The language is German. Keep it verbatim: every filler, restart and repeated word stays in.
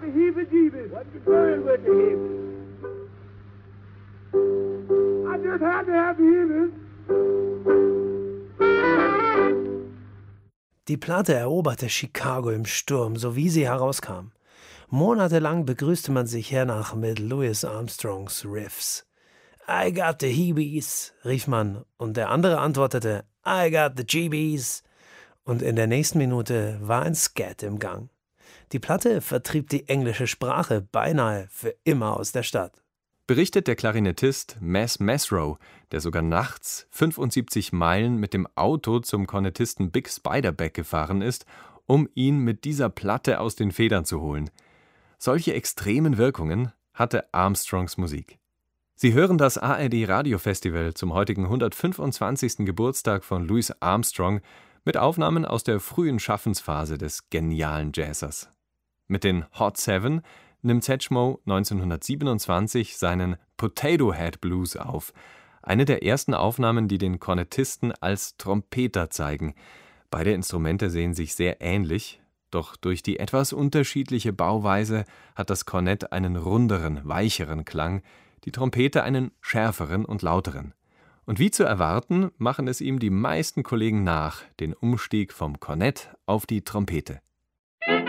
the heebie-jeebies. What's the burn with the heebies? I just had to have the heebies. Die Platte eroberte Chicago im Sturm, so wie sie herauskam. Monatelang begrüßte man sich hernach mit Louis Armstrongs Riffs. I got the heebies, rief man, und der andere antwortete, I got the jeebies. Und in der nächsten Minute war ein Skat im Gang. Die Platte vertrieb die englische Sprache beinahe für immer aus der Stadt. Berichtet der Klarinettist Mess Mesrow, der sogar nachts fünfundsiebzig Meilen mit dem Auto zum Kornettisten Big Spiderback gefahren ist, um ihn mit dieser Platte aus den Federn zu holen. Solche extremen Wirkungen hatte Armstrongs Musik. Sie hören das A R D-Radiofestival zum heutigen hundertfünfundzwanzigsten Geburtstag von Louis Armstrong mit Aufnahmen aus der frühen Schaffensphase des genialen Jazzers. Mit den Hot Seven nimmt Satchmo neunzehnhundertsiebenundzwanzig seinen Potato Head Blues auf, eine der ersten Aufnahmen, die den Kornettisten als Trompeter zeigen. Beide Instrumente sehen sich sehr ähnlich, doch durch die etwas unterschiedliche Bauweise hat das Kornett einen runderen, weicheren Klang, die Trompete einen schärferen und lauteren. Und wie zu erwarten, machen es ihm die meisten Kollegen nach, den Umstieg vom Kornett auf die Trompete.